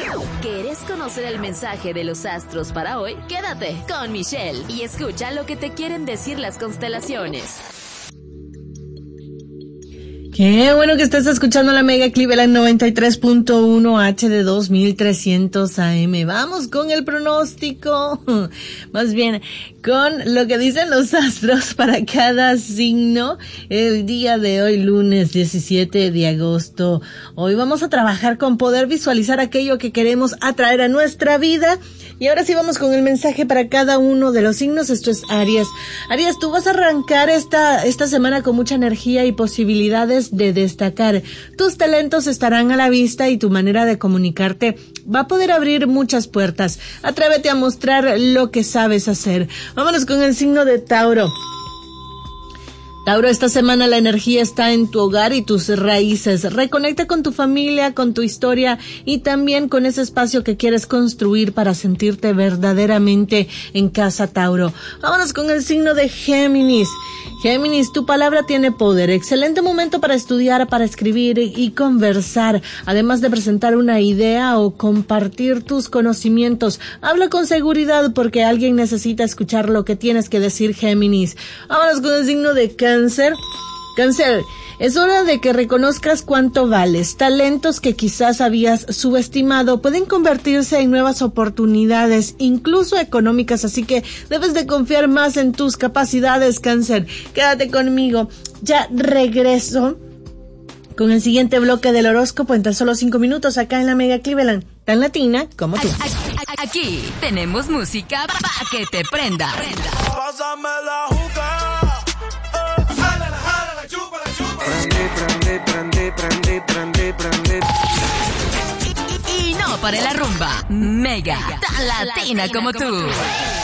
¿Quieres conocer el mensaje de los astros para hoy? Quédate con Michelle y escucha lo que te quieren decir las constelaciones. Qué bueno que estás escuchando la Mega Cleveland 93.1 HD 2300 AM. Vamos con el pronóstico, más bien con lo que dicen los astros para cada signo el día de hoy, lunes 17 de agosto. Hoy vamos a trabajar con poder visualizar aquello que queremos atraer a nuestra vida. Y ahora sí vamos con el mensaje para cada uno de los signos. Esto es Aries. Aries, tú vas a arrancar esta semana con mucha energía y posibilidades de destacar. Tus talentos estarán a la vista y tu manera de comunicarte va a poder abrir muchas puertas. Atrévete a mostrar lo que sabes hacer. Vámonos con el signo de Tauro. Tauro, esta semana la energía está en tu hogar y tus raíces. Reconecta con tu familia, con tu historia y también con ese espacio que quieres construir para sentirte verdaderamente en casa, Tauro. Vámonos con el signo de Géminis. Géminis, tu palabra tiene poder. Excelente momento para estudiar, para escribir y conversar, además de presentar una idea o compartir tus conocimientos. Habla con seguridad porque alguien necesita escuchar lo que tienes que decir, Géminis. Vámonos con el signo de Cáncer. Cáncer, es hora de que reconozcas cuánto vales. Talentos que quizás habías subestimado pueden convertirse en nuevas oportunidades, incluso económicas, así que debes de confiar más en tus capacidades, Cáncer. Quédate conmigo. Ya regreso con el siguiente bloque del horóscopo en tan solo 5 minutos acá en la Mega Cleveland, tan latina como tú. Aquí tenemos música para que te prenda. Pásame la juca. Prende. Y no para la rumba. Mega, tan latina como tú.